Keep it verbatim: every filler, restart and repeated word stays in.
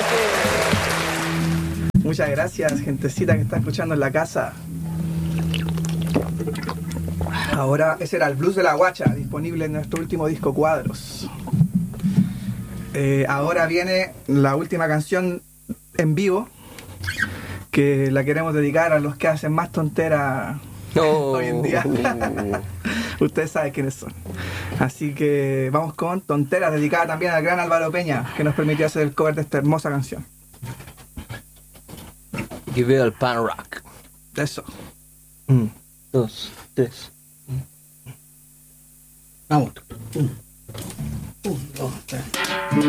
Muchas gracias, gentecita que está escuchando en la casa. Ahora, ese era el Blues de la Guacha, disponible en nuestro último disco Cuadros. Eh, ahora viene la última canción en vivo, que la queremos dedicar a los que hacen más tontera Oh. hoy en día. Ustedes saben quiénes son. Así que vamos con Tontera, dedicada también al gran Álvaro Peña, que nos permitió hacer el cover de esta hermosa canción. Y veo el pan rock. Eso. Un, dos, tres. Vamos. Un, un, dos, tres.